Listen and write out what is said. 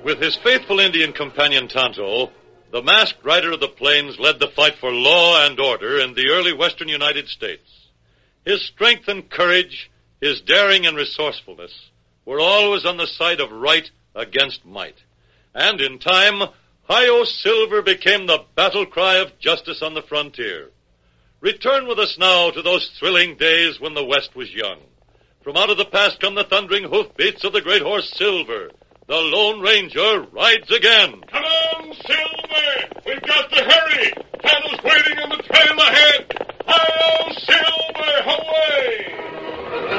With his faithful Indian companion Tonto, the masked rider of the plains led the fight for law and order in the early western United States. His strength and courage, his daring and resourcefulness were always on the side of right against might. And in time, Hi-Yo Silver became the battle cry of justice on the frontier. Return with us now to those thrilling days when the West was young. From out of the past come the thundering hoofbeats of the great horse Silver. The Lone Ranger rides again. Come on, Silver! We've got to hurry! Tonto's waiting on the trail ahead! Hi-Yo, Silver!